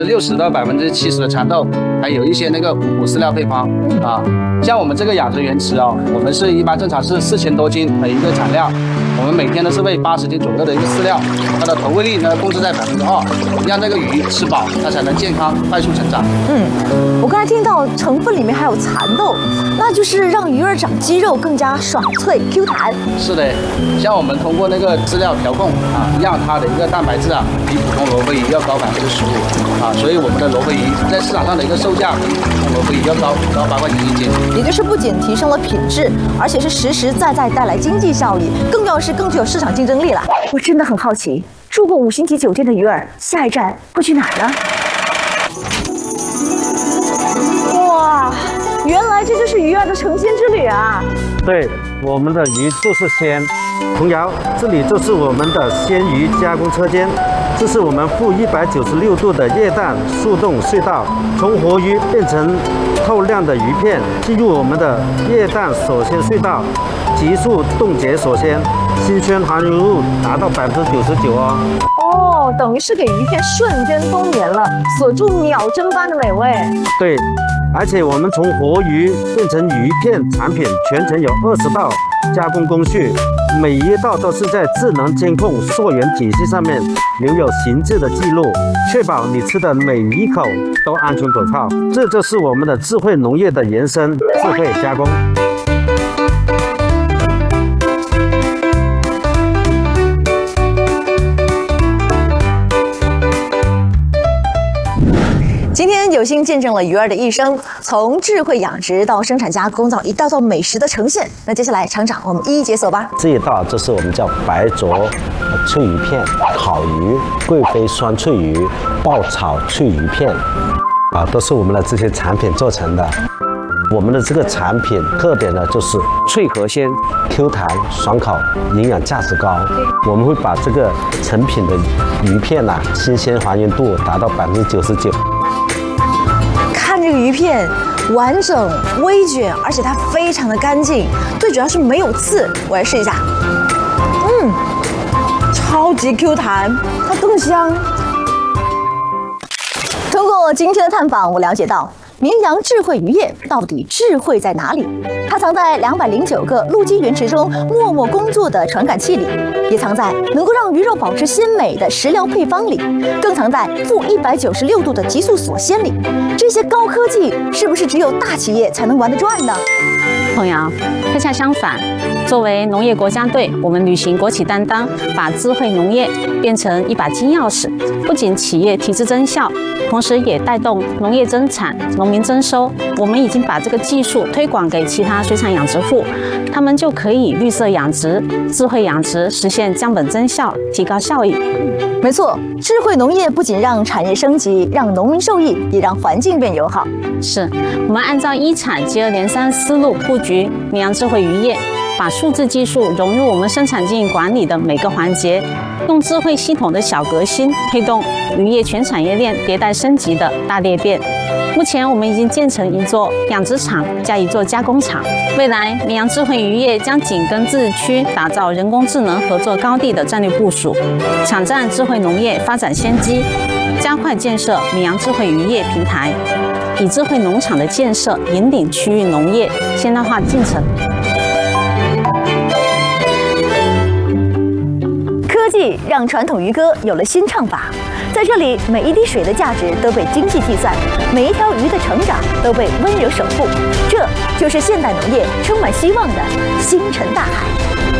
60%到70%的蚕豆，还有一些那个五谷饲料配方啊。像我们这个养殖园池哦，我们是一般正常是4000多斤的一个产量，我们每天都是喂80斤左右的一个饲料，它的投喂率呢控制在2%，让那个鱼吃饱，它才能健康快速成长。 我刚才听到成分里面还有蚕豆，那就是让鱼儿长肌肉更加爽脆 Q 弹。 是的，像我们通过那个饲料调控啊，让它的一个蛋白质啊比普通罗非鱼要高15%啊，所以我们的罗非鱼在市场上的一个售价比普通罗非鱼要高8块钱1斤。 也就是不仅提升了品质，而且是实实在在带来经济效益，更要是更具有市场竞争力了。我真的很好奇，住过5星级酒店的鱼儿，下一站会去哪儿呢？哇，原来这就是鱼儿的成仙之旅啊！ 对，我们的鱼就是鲜。童瑶，这里就是我们的鲜鱼加工车间。这是我们负196度的液氮速冻隧道，从活鱼变成透亮的鱼片，进入我们的液氮锁鲜隧道，急速冻结锁鲜，新鲜含油率达到99%哦。 哦，等于是给鱼片瞬间冬眠了，锁住秒针般的美味。 对，而且我们从活鱼变成鱼片产品，全程有20道加工工序，每一道都是在智能监控溯源体系上面留有形制的记录，确保你吃的每一口都安全可靠。这就是我们的智慧农业的延伸，智慧加工。 今天有幸见证了鱼儿的一生，从智慧养殖到生产加工，到一道道美食的呈现。那接下来，厂长，我们一一解锁吧。 这一道就是我们叫白灼脆鱼片、烤鱼、贵妃酸脆鱼、爆炒脆鱼片，都是我们的这些产品做成的。我们的这个产品特点呢，就是脆和鲜、Q 弹、爽口，营养价值高。我们会把这个成品的鱼片新鲜还原度达到99%。 看这个鱼片完整微卷，而且它非常的干净，最主要是没有刺。我来试一下，超级 Q 弹，它更香。通过今天的探访，我了解到绵阳智慧渔业到底智慧在哪里？它藏在209个陆基园池中默默工作的传感器里，也藏在能够让鱼肉保持鲜美的食疗配方里，更藏在负196度的急速锁鲜里。这些高科技是不是只有大企业才能玩得转呢？ 童瑶，恰恰相反，作为农业国家队，我们履行国企担当，把智慧农业变成一把金钥匙，不仅企业提质增效，同时也带动农业增产、农民增收。我们已经把这个技术推广给其他水产养殖户，他们就可以绿色养殖、智慧养殖，实现降本增效，提高效益。 没错，智慧农业不仅让产业升级，让农民受益，也让环境变友好。 是我们按照一产接二连三思路布局绵阳智慧渔业，把数字技术融入我们生产经营管理的每个环节，用智慧系统的小革新，推动渔业全产业链迭代升级的大裂变。目前我们已经建成一座养殖场加一座加工厂，未来绵阳智慧渔业将紧跟自治区打造人工智能合作高地的战略部署，抢占智慧农业发展先机，加快建设绵阳智慧渔业平台，以智慧农场的建设引领区域农业现代化进程。 科技让传统渔歌有了新唱法，在这里，每一滴水的价值都被精细计算，每一条鱼的成长都被温柔守护。这就是现代农业充满希望的星辰大海。